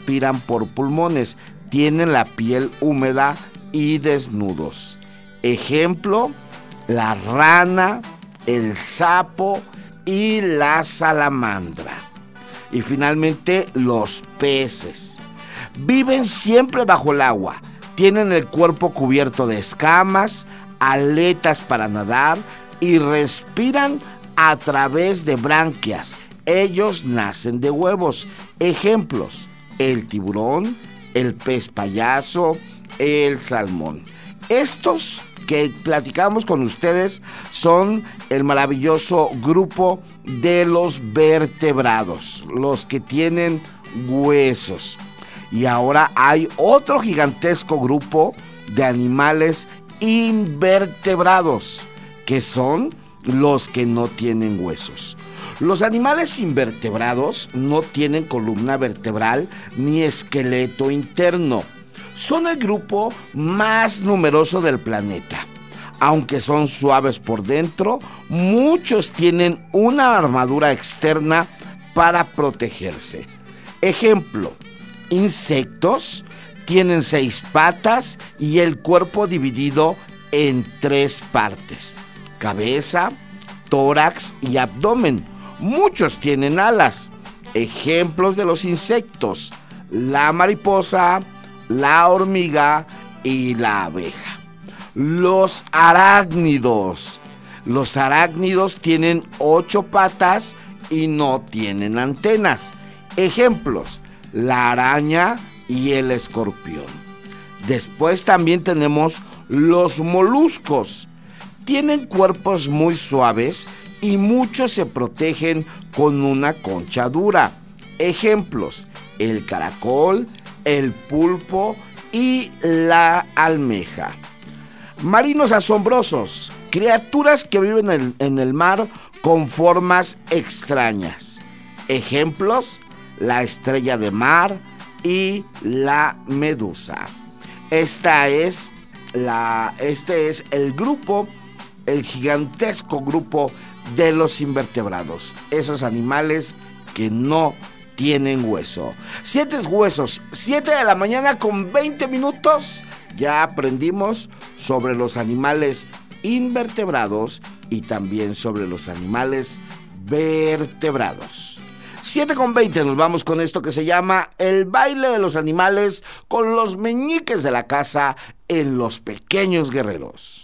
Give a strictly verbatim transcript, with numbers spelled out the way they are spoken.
respiran por pulmones, tienen la piel húmeda y desnudos. Ejemplo, la rana, el sapo y la salamandra. Y finalmente, los peces. Viven siempre bajo el agua. Tienen el cuerpo cubierto de escamas, aletas para nadar y respiran a través de branquias. Ellos nacen de huevos. Ejemplos, el tiburón, el pez payaso, el salmón. Estos que platicamos con ustedes son el maravilloso grupo de los vertebrados, los que tienen huesos. Y ahora hay otro gigantesco grupo de animales invertebrados, que son los que no tienen huesos. Los animales invertebrados no tienen columna vertebral ni esqueleto interno. Son el grupo más numeroso del planeta. Aunque son suaves por dentro, muchos tienen una armadura externa para protegerse. Ejemplo, insectos tienen seis patas y el cuerpo dividido en tres partes: cabeza, tórax y abdomen. Muchos tienen alas. Ejemplos de los insectos: la mariposa, la hormiga y la abeja. Los arácnidos. Los arácnidos tienen ocho patas y no tienen antenas. Ejemplos: la araña y el escorpión. Después también tenemos los moluscos. Tienen cuerpos muy suaves y muchos se protegen con una concha dura. Ejemplos: el caracol, el pulpo y la almeja. Marinos asombrosos, criaturas que viven en, en el mar con formas extrañas. Ejemplos: la estrella de mar y la medusa. Esta es la, este es el grupo, el gigantesco grupo de los invertebrados, esos animales que no tienen hueso. Siete huesos, siete de la mañana con veinte minutos. Ya aprendimos sobre los animales invertebrados y también sobre los animales vertebrados. siete con veinte, nos vamos con esto que se llama El baile de los animales con los meñiques de la casa en Los Pequeños Guerreros.